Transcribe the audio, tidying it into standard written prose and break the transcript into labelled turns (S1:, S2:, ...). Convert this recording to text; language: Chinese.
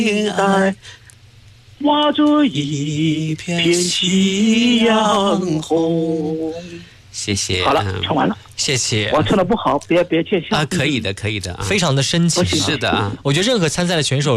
S1: 爱化作一片夕阳红。
S2: 谢谢。
S1: 好了，唱完了。
S2: 谢谢。
S1: 我唱的不好，别见笑
S2: 啊，可以的，可以的，
S3: 非常的深情。
S2: 是的啊，
S3: 我觉得任何参赛的选手